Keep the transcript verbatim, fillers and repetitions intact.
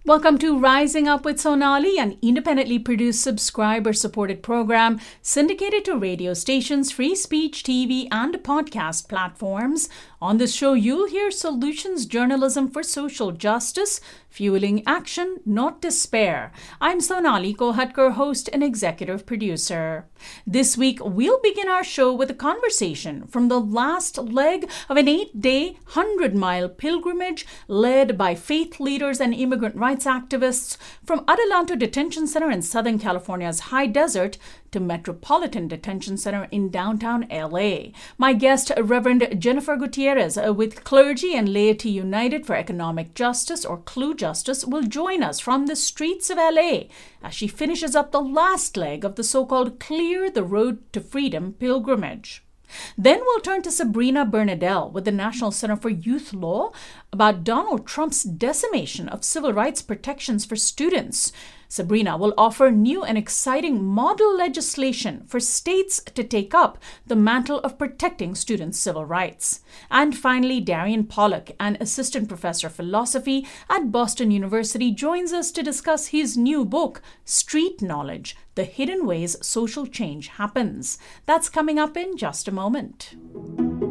Welcome to Rising Up with Sonali, an independently produced, subscriber-supported program syndicated to radio stations, free speech, T V, and podcast platforms. On this show, you'll hear solutions journalism for social justice, fueling action, not despair. I'm Sonali Kohatkar, host and executive producer. This week, we'll begin our show with a conversation from the last leg of an eight-day, hundred-mile pilgrimage led by faith leaders and immigrant rights activists from Adelanto Detention Center in Southern California's high desert to Metropolitan Detention Center in downtown L A. My guest, Reverend Jennifer Gutierrez with Clergy and Laity United for Economic Justice, or CLU Justice, will join us from the streets of L A as she finishes up the last leg of the so-called Clear the Road to Freedom pilgrimage. Then we'll turn to Sabrina Bernadelle with the National Center for Youth Law about Donald Trump's decimation of civil rights protections for students. Sabrina will offer new and exciting model legislation for states to take up the mantle of protecting students' civil rights. And finally, Darian Pollock, an assistant professor of philosophy at Boston University, joins us to discuss his new book, Street Knowledge: The Hidden Ways Social Change Happens. That's coming up in just a moment.